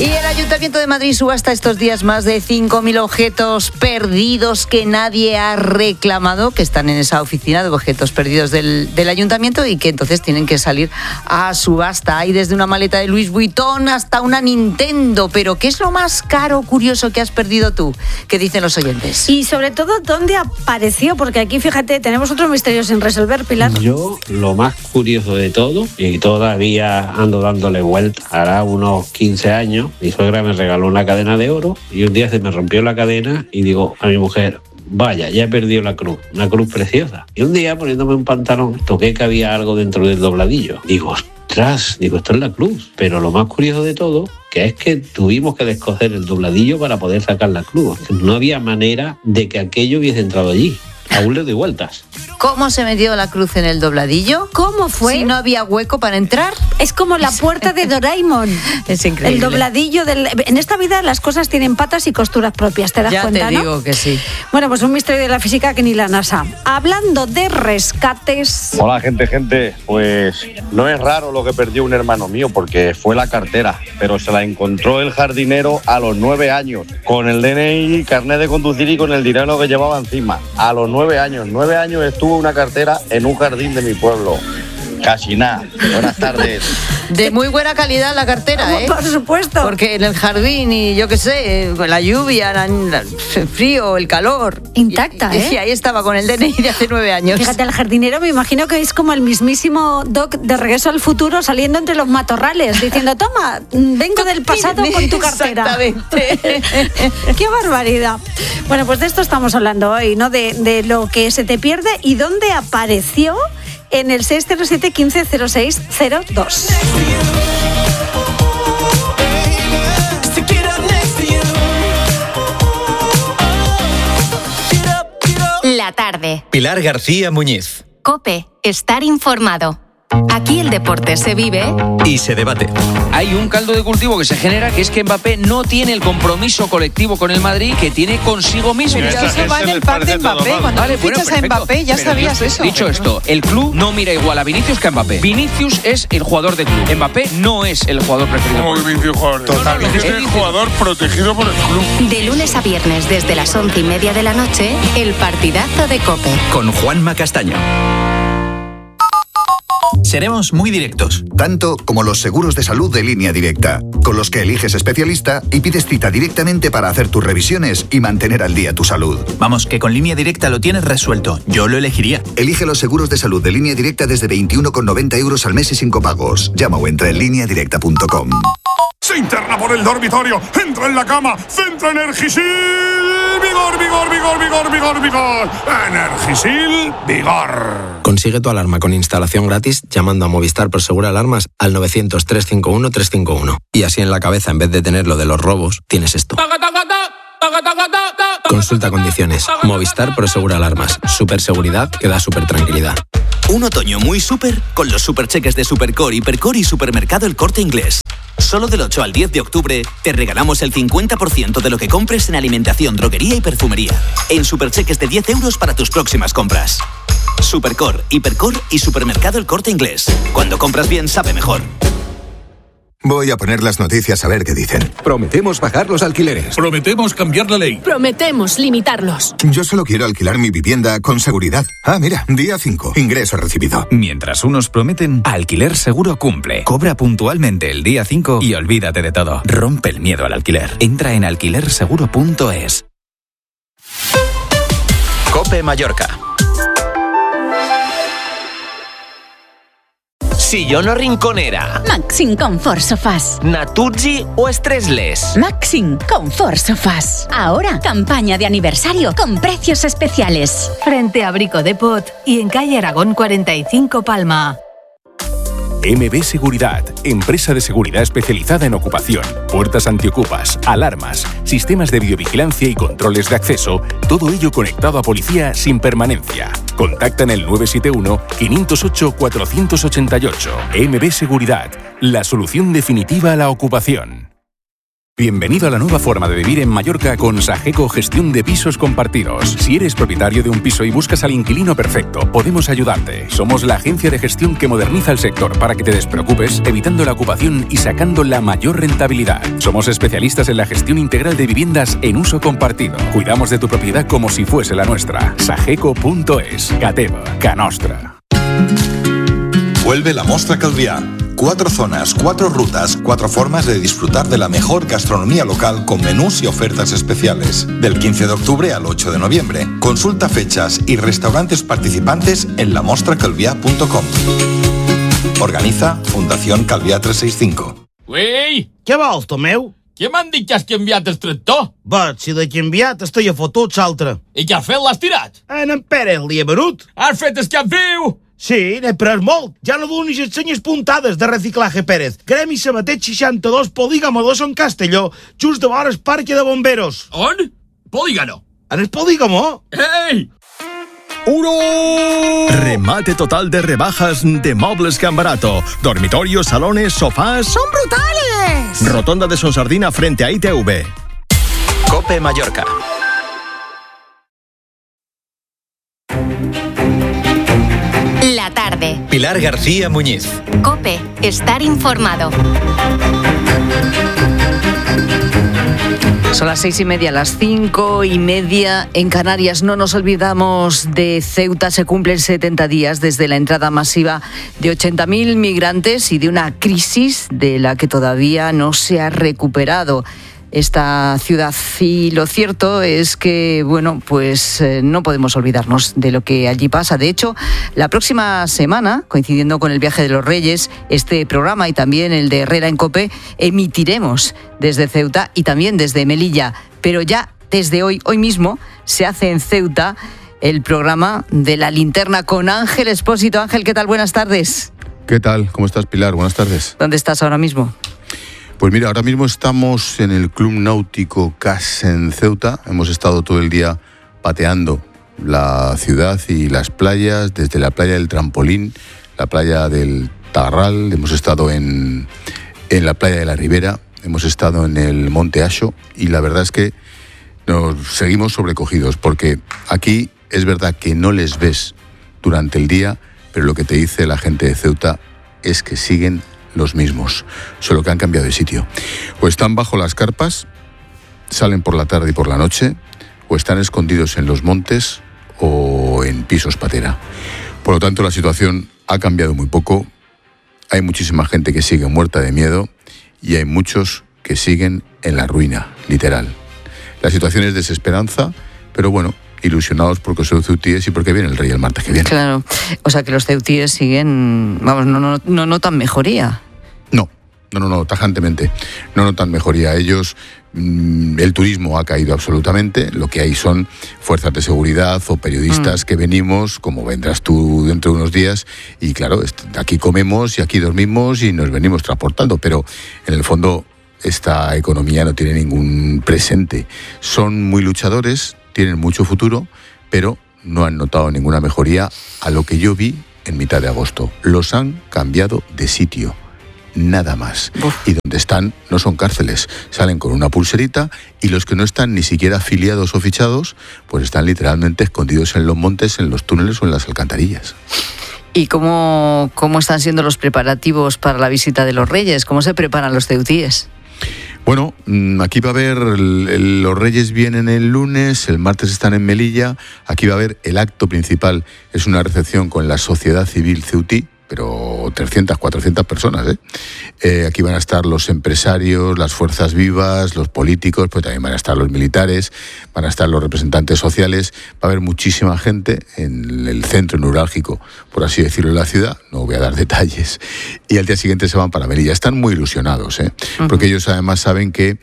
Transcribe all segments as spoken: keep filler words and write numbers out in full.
Y el Ayuntamiento de Madrid subasta estos días más de cinco mil objetos perdidos que nadie ha reclamado, que están en esa oficina de objetos perdidos del, del Ayuntamiento y que entonces tienen que salir a subasta. Hay desde una maleta de Louis Vuitton hasta una Nintendo. Pero ¿qué es lo más caro o curioso que has perdido tú? ¿Qué dicen los oyentes? Y sobre todo, ¿dónde apareció? Porque aquí, fíjate, tenemos otro misterio sin resolver, Pilar. Yo, lo más curioso de todo, y todavía ando dándole vuelta, hará unos quince años, mi suegra me regaló una cadena de oro y un día se me rompió la cadena y digo a mi mujer, vaya, ya he perdido la cruz, una cruz preciosa. Y un día, poniéndome un pantalón, toqué que había algo dentro del dobladillo. Digo, ostras, digo, esto es la cruz. Pero lo más curioso de todo, que es que tuvimos que descoser el dobladillo para poder sacar la cruz. No había manera de que aquello hubiese entrado allí. Aún le doy vueltas. ¿Cómo se metió la cruz en el dobladillo? ¿Cómo fue? Si no había hueco para entrar. Es como la puerta de Doraemon. Es increíble. El dobladillo del... En esta vida las cosas tienen patas y costuras propias, ¿te das ya cuenta, te no? digo que sí. Bueno, pues un misterio de la física que ni la NASA. Hablando de rescates... Hola, gente, gente. Pues no es raro lo que perdió un hermano mío, porque fue la cartera, pero se la encontró el jardinero a los nueve años, con el D N I, carnet de conducir y con el dinero que llevaba encima. A los nueve años. Nueve años estuvo una cartera en un jardín de mi pueblo. Casi nada. Buenas tardes. De muy buena calidad la cartera, ¿eh? Por supuesto. Porque en el jardín y yo qué sé, con la lluvia, el frío, el calor. Intacta, y, ¿eh? Y ahí estaba con el D N I de hace nueve años. Fíjate, el jardinero me imagino que es como el mismísimo Doc de Regreso al Futuro saliendo entre los matorrales, diciendo, toma, vengo del pasado con tu cartera. Exactamente. ¡Qué barbaridad! Bueno, pues de esto estamos hablando hoy, ¿no? De, de lo que se te pierde y dónde apareció en el seis cero siete, quince, cero seis cero dos. La tarde. Pilar García Muñiz. COPE. Estar informado. Aquí el deporte se vive y se debate. Hay un caldo de cultivo que se genera, que es que Mbappé no tiene el compromiso colectivo con el Madrid que tiene consigo mismo. Pero Esta, eso va en el pack de Mbappé. Cuando vale, tú bueno, fichas a Mbappé ya Pero sabías dicho, eso. Dicho esto, el club no mira igual a Vinicius que a Mbappé. Vinicius es el jugador de club. Mbappé no es el jugador preferido. Como Vinicius jugador. Totalmente. Es el jugador protegido por el club. de lunes a viernes desde las once y media de la noche, el partidazo de COPE. Con Juanma Castaño. Seremos muy directos. Tanto como los seguros de salud de Línea Directa, con los que eliges especialista y pides cita directamente para hacer tus revisiones y mantener al día tu salud. Vamos, que con Línea Directa lo tienes resuelto. Yo lo elegiría. Elige los seguros de salud de Línea Directa desde veintiuno con noventa euros al mes y sin copagos. Llama o entra en línea directa punto com. Se interna por el dormitorio, entra en la cama, centra Energisil, vigor, vigor, vigor, vigor, vigor, vigor. Energisil, vigor. Consigue tu alarma con instalación gratis llamando a Movistar Prosegur Alarmas al novecientos, trescientos cincuenta y uno, trescientos cincuenta y uno. Y así en la cabeza, en vez de tener lo de los robos, tienes esto. Consulta condiciones. Movistar Prosegur Alarmas. Superseguridad que da super tranquilidad. Un otoño muy súper con los supercheques de Supercore, Hipercore y Supermercado El Corte Inglés. Solo del ocho al diez de octubre te regalamos el cincuenta por ciento de lo que compres en alimentación, droguería y perfumería. En supercheques de diez euros para tus próximas compras. Supercore, Hipercore y Supermercado El Corte Inglés. Cuando compras bien, sabe mejor. Voy a poner las noticias a ver qué dicen. Prometemos bajar los alquileres. Prometemos cambiar la ley. Prometemos limitarlos. Yo solo quiero alquilar mi vivienda con seguridad. Ah, mira, día cinco. Ingreso recibido. Mientras unos prometen, Alquiler Seguro cumple. Cobra puntualmente el día cinco y olvídate de todo. Rompe el miedo al alquiler. Entra en alquiler seguro punto es. COPE Mallorca. Sillón o rinconera. Maxim Comfort Sofás. Natuzzi o Stressless. Maxim Comfort Sofás. Ahora, campaña de aniversario con precios especiales. Frente a Brico Depot y en calle Aragón cuarenta y cinco Palma. M B Seguridad, empresa de seguridad especializada en ocupación, puertas antiocupas, alarmas, sistemas de videovigilancia y controles de acceso, todo ello conectado a policía sin permanencia. Contacta en el nueve siete uno, cinco cero ocho, cuatro ocho ocho. M B Seguridad, la solución definitiva a la ocupación. Bienvenido a la nueva forma de vivir en Mallorca con Sageco Gestión de Pisos Compartidos. Si eres propietario de un piso y buscas al inquilino perfecto, podemos ayudarte. Somos la agencia de gestión que moderniza el sector para que te despreocupes, evitando la ocupación y sacando la mayor rentabilidad. Somos especialistas en la gestión integral de viviendas en uso compartido. Cuidamos de tu propiedad como si fuese la nuestra. Sageco punto es. Cateva, ca nostra. Vuelve la Mostra Calviá. Cuatro zonas, cuatro rutas, cuatro formas de disfrutar de la mejor gastronomía local con menús y ofertas especiales. Del quince de octubre al ocho de noviembre. Consulta fechas y restaurantes participantes en la mostra calviá punto com. Organiza Fundación Calviá trescientos sesenta y cinco. Uei! Què vols, Tomeu? Què m'han dit que has canviat el tractor? Va, si l'he canviat, estic a fotuts altre. I què has fet? L'has tirat? En en Pere li he venut. Has fet el cap viu? Sí, n'he pres molt. Ja no donis les senyes puntades de Reciclaje Pérez. Gremi Sabatet seixanta-dos, Polígamo dos en Castelló, just de vora el parque de bomberos. On? Polígono. En el Polígamo? Ei! ¡Uno! Remate total de rebajas de Muebles Gambarato. Dormitorios, salones, sofás. ¡Son brutales! Rotonda de Sonsardina frente a I T V. COPE Mallorca. La tarde. Pilar García Muñiz. COPE. Estar informado. Son las seis y media, las cinco y media en Canarias. No nos olvidamos de Ceuta. Se cumplen setenta días desde la entrada masiva de ochenta mil migrantes y de una crisis de la que todavía no se ha recuperado esta ciudad. Y lo cierto es que, bueno, pues eh, no podemos olvidarnos de lo que allí pasa. De hecho, la próxima semana, coincidiendo con el viaje de los Reyes, este programa y también el de Herrera en COPE, emitiremos desde Ceuta y también desde Melilla. Pero ya desde hoy, hoy mismo, se hace en Ceuta el programa de La Linterna con Ángel Expósito. Ángel, ¿qué tal? Buenas tardes. ¿Qué tal? ¿Cómo estás, Pilar? Buenas tardes. ¿Dónde estás ahora mismo? Pues mira, ahora mismo estamos en el Club Náutico Cas en Ceuta. Hemos estado todo el día pateando la ciudad y las playas, desde la playa del Trampolín, la playa del Tagarral, hemos estado en, en la playa de la Ribera, hemos estado en el Monte Asho y la verdad es que nos seguimos sobrecogidos porque aquí es verdad que no les ves durante el día, pero lo que te dice la gente de Ceuta es que siguen los mismos, solo que han cambiado de sitio. O están bajo las carpas, salen por la tarde y por la noche, o están escondidos en los montes o en pisos patera. Por lo tanto, la situación ha cambiado muy poco. Hay muchísima gente que sigue muerta de miedo y hay muchos que siguen en la ruina, literal. La situación es desesperanza, pero bueno, ilusionados porque son ceutíes y porque viene el rey el martes que viene. Claro, o sea que los ceutíes siguen, vamos, no, no, no notan mejoría. No, no, no, no, tajantemente, no notan mejoría. Ellos, mmm, el turismo ha caído absolutamente, lo que hay son fuerzas de seguridad o periodistas mm. que venimos, como vendrás tú dentro de unos días, y claro, aquí comemos y aquí dormimos y nos venimos transportando, pero en el fondo esta economía no tiene ningún presente. Son muy luchadores, tienen mucho futuro, pero no han notado ninguna mejoría a lo que yo vi en mitad de agosto. Los han cambiado de sitio, nada más. Uf. Y donde están no son cárceles, salen con una pulserita y los que no están ni siquiera afiliados o fichados, pues están literalmente escondidos en los montes, en los túneles o en las alcantarillas. ¿Y cómo, cómo están siendo los preparativos para la visita de los Reyes? ¿Cómo se preparan los ceutíes? Bueno, aquí va a haber, el, el, los Reyes vienen el lunes, el martes están en Melilla, aquí va a haber el acto principal, es una recepción con la sociedad civil ceutí, pero trescientas, cuatrocientas personas, ¿eh? Eh, aquí van a estar los empresarios, las fuerzas vivas, los políticos, pues también van a estar los militares, van a estar los representantes sociales, va a haber muchísima gente en el centro neurálgico, por así decirlo, de la ciudad, no voy a dar detalles, y al día siguiente se van para Melilla. Están muy ilusionados, ¿eh? Uh-huh. Porque ellos además saben que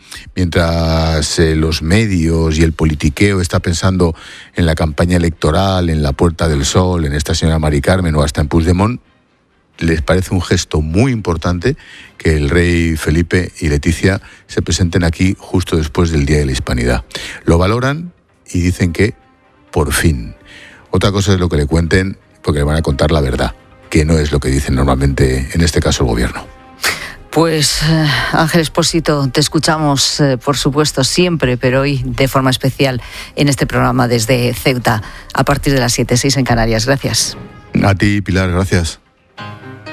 mientras eh, los medios y el politiqueo está pensando en la campaña electoral, en la Puerta del Sol, en esta señora Mari Carmen o hasta en Puigdemont, les parece un gesto muy importante que el rey Felipe y Leticia se presenten aquí justo después del Día de la Hispanidad. Lo valoran y dicen que por fin. Otra cosa es lo que le cuenten, porque le van a contar la verdad, que no es lo que dicen normalmente, en este caso, el gobierno. Pues eh, Ángel Expósito, te escuchamos, eh, por supuesto, siempre, pero hoy de forma especial en este programa desde Ceuta, a partir de las siete, seis en Canarias. Gracias. A ti, Pilar, gracias.